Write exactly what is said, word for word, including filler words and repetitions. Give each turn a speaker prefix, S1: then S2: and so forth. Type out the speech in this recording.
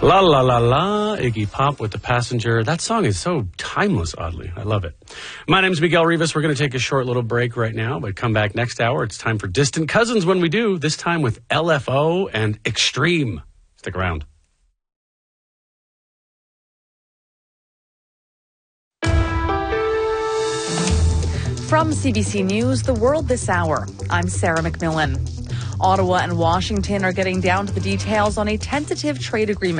S1: La La La La, Iggy Pop with The Passenger. That song is so timeless, oddly. I love it. My name is Miguel Rivas. We're going to take a short little break right now, but come back next hour. It's time for Distant Cousins when we do, this time with L F O and Extreme. Stick around.
S2: From C B C News, The World This Hour, I'm Sarah McMillan. Ottawa and Washington are getting down to the details on a tentative trade agreement